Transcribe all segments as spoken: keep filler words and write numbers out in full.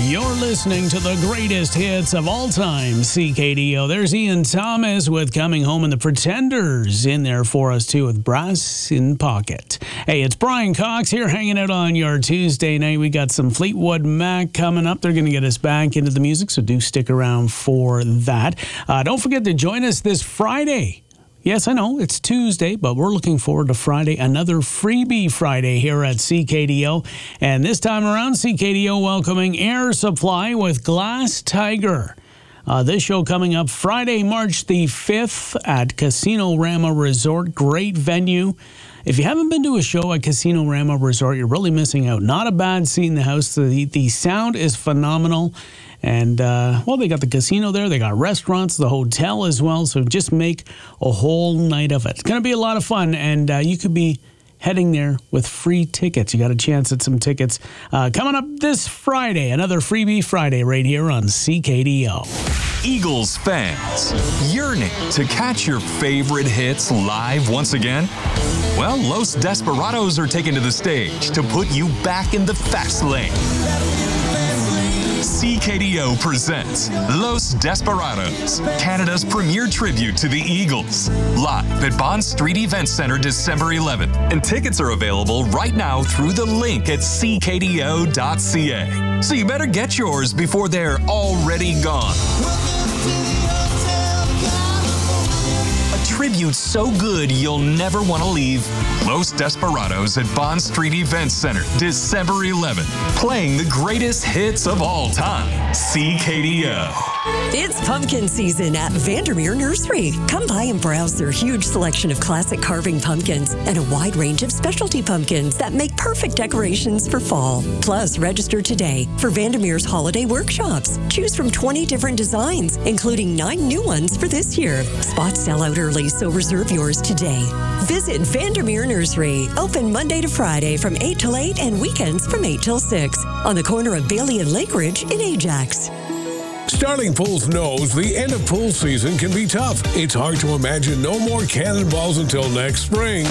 You're listening to the greatest hits of all time, C K D O. There's Ian Thomas with Coming Home, and the Pretenders in there for us, too, with Brass in Pocket. Hey, it's Brian Cox here hanging out on your Tuesday night. We got some Fleetwood Mac coming up. They're going to get us back into the music, so do stick around for that. Uh, don't forget to join us this Friday. Yes, I know, it's Tuesday, but we're looking forward to Friday, another Freebie Friday here at C K D O. And this time around, C K D O welcoming Air Supply with Glass Tiger. Uh, this show coming up Friday, March the fifth at Casino Rama Resort. Great venue. If you haven't been to a show at Casino Rama Resort, you're really missing out. Not a bad seat in the house. The, the sound is phenomenal. And, uh, well, they got the casino there. They got restaurants, the hotel as well. So just make a whole night of it. It's going to be a lot of fun. And uh, you could be heading there with free tickets. You got a chance at some tickets. Uh, coming up this Friday, another Freebie Friday right here on C K D O. Eagles fans, yearning to catch your favorite hits live once again? Well, Los Desperados are taken to the stage to put you back in the fast lane. C K D O presents Los Desperados, Canada's premier tribute to the Eagles, live at Bond Street Event Center December eleventh. And tickets are available right now through the link at c k d o dot c a. So you better get yours before they're already gone. A tribute so good you'll never want to leave. Los Desperados at Bond Street Event Center, December eleventh. Playing the greatest hits of all time. C K D O. It's pumpkin season at Vandermeer Nursery. Come by and browse their huge selection of classic carving pumpkins and a wide range of specialty pumpkins that make perfect decorations for fall. Plus, register today for Vandermeer's holiday workshops. Choose from twenty different designs, including nine new ones for this year. Spots sell out early, so reserve yours today. Visit Vandermeer Nursery, open Monday to Friday from eight till eight and weekends from eight till six on the corner of Bailey and Lake Ridge in Ajax. Starling Pools knows the end of pool season can be tough. It's hard to imagine no more cannonballs until next spring.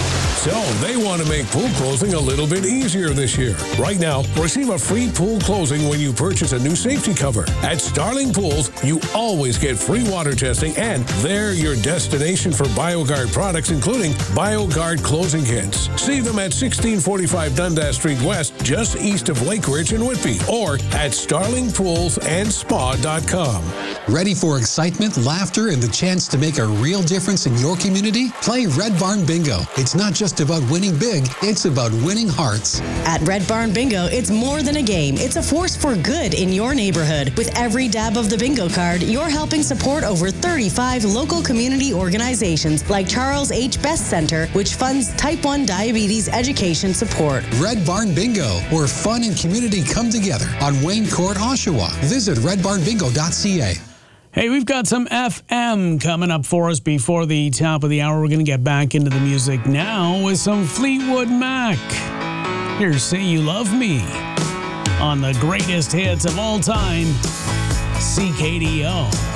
So they want to make pool closing a little bit easier this year. Right now, receive a free pool closing when you purchase a new safety cover. At Starling Pools, you always get free water testing, and they're your destination for BioGuard products, including BioGuard closing kits. See them at sixteen forty-five Dundas Street West, just east of Lake Ridge and Whitby, or at starling pools and spa dot com. Ready for excitement, laughter, and the chance to make a real difference in your community? Play Red Barn Bingo. It's not just about winning big, it's about winning hearts. At Red Barn Bingo, it's more than a game. It's a force for good in your neighborhood. With every dab of the bingo card, you're helping support over thirty-five local community organizations like Charles H. Best Center, which funds type one diabetes education support. Red Barn Bingo, where fun and community come together on Wayne Court, Oshawa. Visit red barn bingo dot c a. Hey, we've got some F M coming up for us before the top of the hour. We're going to get back into the music now with some Fleetwood Mac. Here's Say You Love Me on the greatest hits of all time, C K D O.